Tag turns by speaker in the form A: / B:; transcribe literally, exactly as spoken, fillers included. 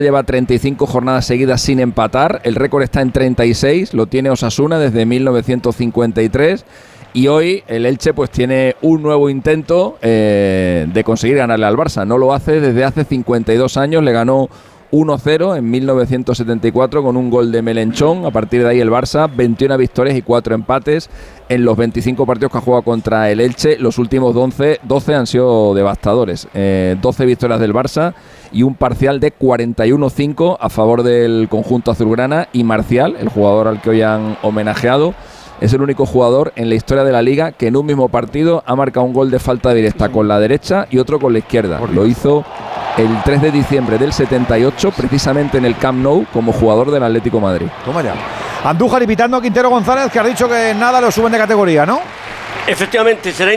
A: lleva treinta y cinco jornadas seguidas sin empatar, el récord está en treinta y seis, lo tiene Osasuna desde mil novecientos cincuenta y tres y hoy el Elche pues tiene un nuevo intento eh, de conseguir ganarle al Barça. No lo hace desde hace cincuenta y dos años, le ganó uno cero en mil novecientos setenta y cuatro con un gol de Melenchón. A partir de ahí el Barça, veintiuna victorias y cuatro empates en los veinticinco partidos que ha jugado contra el Elche. Los últimos doce, doce han sido devastadores, eh, doce victorias del Barça y un parcial de cuarenta y uno cinco a favor del conjunto azulgrana. Y Marcial, el jugador al que hoy han homenajeado, es el único jugador en la historia de la Liga que en un mismo partido ha marcado un gol de falta directa con la derecha y otro con la izquierda. Lo hizo el tres de diciembre del setenta y ocho, precisamente en el Camp Nou, como jugador del Atlético de Madrid.
B: Toma ya. Andújar invitando a Quintero González, que ha dicho que nada lo suben de categoría, ¿no?
C: Efectivamente, será